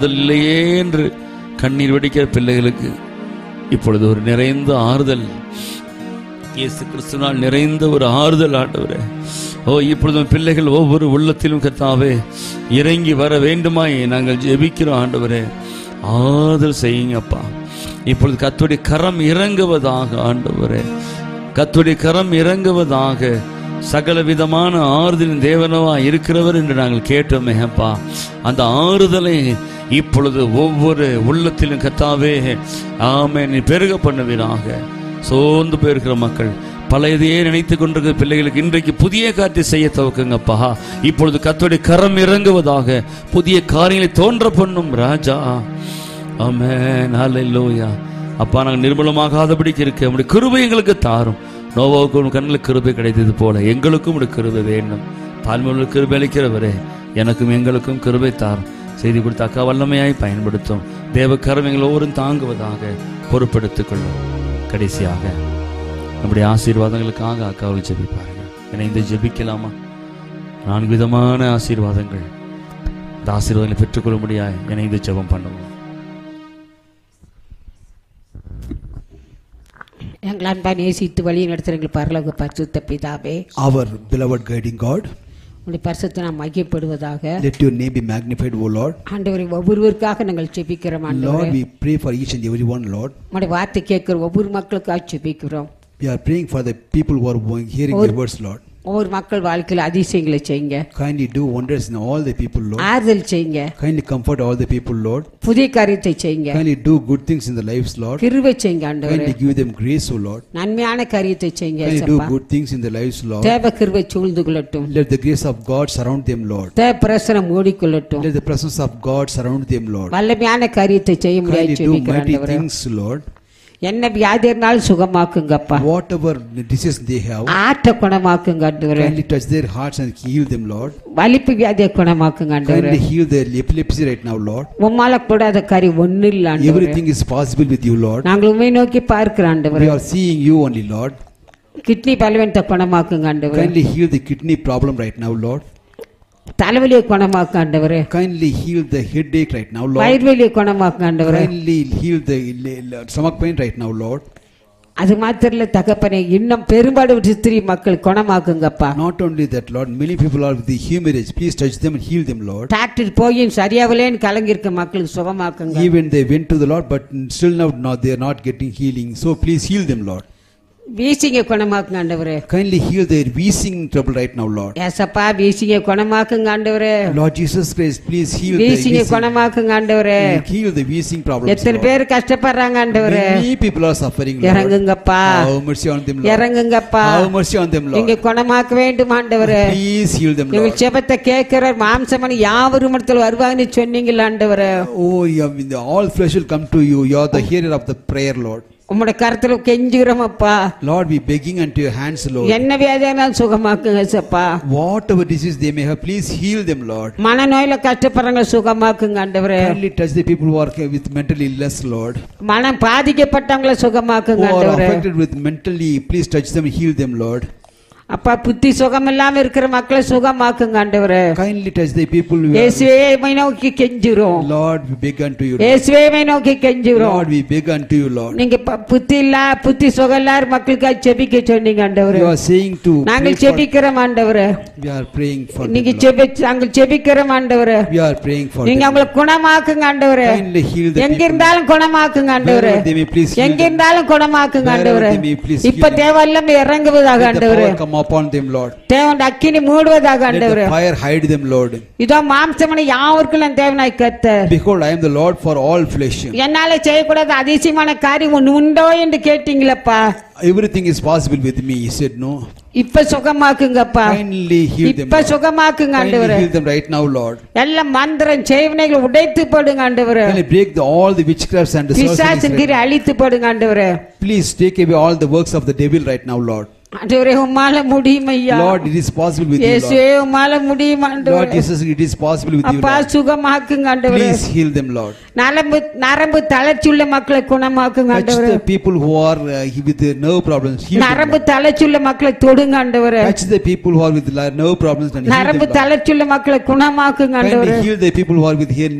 இல்லையே என்று கண்ணீர் வடிக்கிற பிள்ளைகளுக்கு இப்பொழுது ஒரு நிறைந்த ஆறுதல், இயேசு கிறிஸ்துவினால் நிறைந்த ஒரு ஆறுதல் ஆண்டவரே. இப்பொழுது பிள்ளைகள் ஒவ்வொரு உள்ளத்திலும் கர்த்தாவே இறங்கி வர வேண்டுமாய் நாங்கள் ஜெபிக்கிறோம் ஆண்டவரே. ஆறுதல் செய்யுங்கப்பா. இப்பொழுது கர்த்தருடைய கரம் இறங்குவதாக ஆண்டவரே, கர்த்தருடைய கரம் இறங்குவதாக. சகல விதமான ஆறுதலின் தேவனவா இருக்கிறவர் என்று நாங்கள் கேட்டோமே அப்பா. அந்த ஆறுதலை இப்பொழுது ஒவ்வொரு உள்ளத்திலும் கர்த்தாவே ஆமென் பெருக பண்ணுவீராக. சோர்ந்து போயிருக்கிற மக்கள், பழையதையே நினைத்துக் கொண்டிருக்கிற பிள்ளைகளுக்கு இன்றைக்கு புதிய காரியத்தை செய்ய துவக்குங்கப்பா. இப்பொழுது கர்த்தருடைய கரம் இறங்குவதாக. புதிய காரியங்களை தோன்ற பண்ணும் ராஜா. ஆமென், ஹல்லேலூயா. அப்பா, நாங்கள் நிர்மூலமாகாதபடிக்கு இருக்க நம்முடைய கிருபை எங்களுக்கு தாரும். நோவாவுக்கு கண்களுக்கு கிருபை கிடைத்தது போல எங்களுக்கும் உடைய கிருபை வேண்டும். தாழ்மையுள்ள கிருபை அளிக்கிறவரே, எனக்கும் எங்களுக்கும் கிருபை தாரும். செய்தி கொடுத்த அக்கா வல்லமையாய் பயன்படுத்தும். தேவ கரம் எங்களை ஒவ்வொரும் தாங்குவதாக பொறுப்பெடுத்துக் கொள்ளும். கடைசியாக நம்முடைய ஆசீர்வாதங்களுக்காக அக்காவை ஜெபிப்பார்கள். இணைந்து ஜெபிக்கலாமா? 4 விதமான ஆசீர்வாதங்கள். இந்த ஆசீர்வாதங்களை பெற்றுக்கொள்ள முடியாது. இணைந்து ஜெபம் பண்ணுவோம். எங்கள் அன்பா நேசித்து வழி நடத்துகிற எங்கள் பரலோக பரிசுத்த பிதாவே, our beloved guiding God, உங்களுடைய பரிசுத்த நாம் மகிமைப்படுவதாக. let your name be magnified, O Lord. ஆண்டவரே, ஒவ்வொருவருக்காக நாங்கள் ஜெபிக்கிறோம் ஆண்டவரே. Lord, we pray for each and every one, Lord. உங்களுடைய வார்த்தை கேட்கிற ஒவ்வொரு மக்களுக்காக ஜெபிக்கிறோம். We are praying for the people who are hearing your words, Lord. ஒவ்வொரு மக்கள் வாழ்க்கையில் அதிசயங்களை செய்யுங்க. Kindly do wonders in all the people, Lord. ஆறுதல் செய்யுங்க. Kindly comfort all the people, Lord. புதிய காரியத்தை செய்யுங்க. Kindly do good things in their lives, Lord. கிருபை செய்யுங்க ஆண்டவரே. Kindly give them grace, O Lord. நன்மையான காரியத்தை செய்யுங்க. Kindly do good things in their lives, Lord. தேவ கிருபை சூழ்ந்து கொள்ளட்டும். Let the grace of God surround them, Lord. தேவ பிரசன்னம் மூடிக்கொள்ளட்டும். Let the presence of God surround them, Lord. வல்லமையான காரியத்தை செய்ய முடியாது. Kindly do mighty things, Lord. என்ன வியாதி இருந்தாலும் சுகமாக்குங்கப்பா. Whatever disease they have, ஆட்ட குணமாக்குங்க ஆண்டவரே. kindly touch their hearts and heal them, Lord. வலிப்பு வியாதியை குணமாக்குங்க ஆண்டவரே. Kindly heal their epilepsy right now, Lord. உம்மால கூடாத காரியம் ஒண்ணும் இல்ல ஆண்டவரே. Everything is possible with you, Lord. நாங்கள் உம்மை நோக்கி பார்க்கிறோம் ஆண்டவரே. We are seeing you only, Lord. Kidney பலவீனத்தை குணமாக்குங்க ஆண்டவரே. Kindly heal the kidney problem right now, Lord. தலைவலியை குணமாக்குங்க ஆண்டவரே. Kindly heal the headache right now, Lord. வயிறுவலியை குணமாக்குங்க ஆண்டவரே. Kindly heal the stomach pain right now, Lord. அது மாத்திரல தகப்பனே, இன்னும் பெரும்பாடு ஸ்திரீ மக்கள் குணமாக்குங்கப்பா. Not only that, Lord, many people are with the hemorrhage. Please touch them and heal them, Lord. Doctor போயும் சரியாவலேன்னு கலங்கி இருக்க மக்களுக்கு சுகமாக்குங்க. Even they went to the Lord, but still now they are not getting healing. So please heal them, Lord. வீசிங்க குணமாக்குங்க ஆண்டவரே. Kindly heal their wheezing trouble right now, Lord. ஏசப்பா, வீசிங்க குணமாக்குங்க ஆண்டவரே. Lord Jesus Christ, please heal the வீசிங்க wheezing. குணமாக்குங்க ஆண்டவரே. Heal the wheezing problems, எத்தனை Lord. பேர் கஷ்டப்படுறாங்க ஆண்டவரே. Many people are suffering, Lord. இறங்குங்கப்பா. Have mercy on them, Lord. இறங்குங்கப்பா. Have mercy on them, Lord. நீங்க குணமாக்க வேண்டும் ஆண்டவரே. Please heal them, எங்கள் Lord. ஜெபத்தை கேட்கிற மாம்சமணி யாவரும் இடத்துல வருவாங்கன்னு சொன்னீங்கல்ல ஆண்டவரே. Oh, all flesh will come to you. You are the hearer of the prayer, Lord. உம்முடைய கருத்துல கெஞ்சுகிறோம் அப்பா. Lord, we begging unto your hands, Lord. என்ன வியாதியானாலும் சுகமாக்குங்க சப்பா. Whatever disease they may have, please heal them, Lord. மனநோயில கஷ்டப்படுறவங்க சுகமாக்குங்க ஆண்டவரே. Kindly touch the people who are with mental illness, Lord. மனம் பாதிக்கப்பட்டவங்களை சுகமாக்குங்க Who are ஆண்டவரே. affected with mentally, please touch them and heal them, Lord. அப்பா, புத்தி சுகம் இல்லாம இருக்கிற மக்களை சுகமாக்குங்க ஆண்டவரே. Kindly touch the people who are. இயேசுவை நோக்கி கெஞ்சுறோம். Lord, we beg unto you. இயேசுவை நோக்கி கெஞ்சுறோம். Lord, we beg unto you, Lord. நீங்க புத்தி சுகம் இல்லாத மக்களுக்காக ஜெபிக்க சொன்னீங்க ஆண்டவரே. You are saying to. நாங்கள் ஜெபிக்கிறோம் ஆண்டவரே. We are praying for. நீங்க நாங்கள் ஜெபிக்கிறோம் ஆண்டவரே. We are praying for. நீங்க அவங்களை குணமாக்குங்க ஆண்டவரே. Kindly heal the. எங்க இருந்தாலும் குணமாக்குங்க ஆண்டவரே. எங்க இருந்தாலும் குணமாக்குங்க ஆண்டவரே. இப்ப தேவல்லம் இறங்குவதாக ஆண்டவரே. Upon them, Lord. தேவனுடைய அக்கினி மூடுவதாக ஆண்டவரே. Let the fire hide them, Lord. இதோ மாம்சமணி யாவருக்கும் நான் தேவனாய் கர்த்தர். Behold, I am the Lord for all flesh. என்னால செய்யக்கூடாத அதிசயமான காரியம் ஒன்று உண்டோ என்று கேட்டீங்களப்பா. Everything is possible with me. He said no. இப்ப சுகமாக்குங்கப்பா. Kindly heal them. இப்ப சுகமாக்குங்க ஆண்டவரே. Kindly heal them right now, Lord. எல்லா மந்திரம் செய்வினைகளை உடைத்து போடுங்க ஆண்டவரே. Kindly break all the witchcrafts and the sorceries. பிசாசின் கிரி அழித்து போடுங்க ஆண்டவரே. Please take away all the works of the devil right now, Lord. ஆண்டவரே, உம்மால முடியும் ஐயா. Lord, it is possible with you, Lord. இயேசுவே, உம்மால முடியும் ஆண்டவரே. Lord Jesus, it is possible with you, அப்பா, Lord. சுகமாக்குங்க ஆண்டவரே. Please heal them, Lord. நரம்பு தளர்ச்சியுள்ள மக்களை குணமாக்குங்க Touch ஆண்டவரே. the people who are with nerve problems. Heal them, நரம்பு Lord. தளர்ச்சியுள்ள மக்களை தொடுங்க ஆண்டவரே. Touch the people who are with nerve problems and heal them, நரம்பு Lord. தளர்ச்சியுள்ள மக்களை குணமாக்குங்க ஆண்டவரே. Kindly heal the people who are with